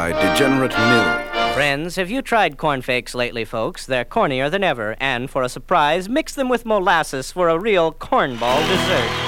by Degenerate Mill. Friends, have you tried cornflakes lately, folks? They're cornier than ever, and for a surprise, mix them with molasses for a real cornball dessert.